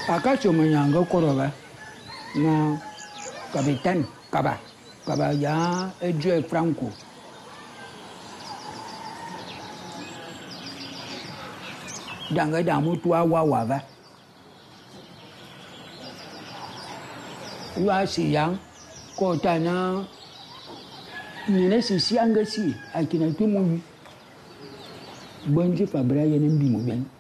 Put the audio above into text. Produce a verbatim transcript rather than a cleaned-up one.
Akacho manyanga koroba na capitaine Kaba. Kaba ya Edge Franco. Danga damu tuwa wawa. Wa si yang kota na nina sisi anga si akina tumu bonji fabra yenen bi mo ben